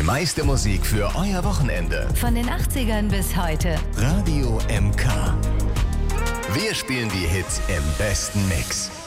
meiste Musik für euer Wochenende. Von den 80ern bis heute. Radio MK. Wir spielen die Hits im besten Mix.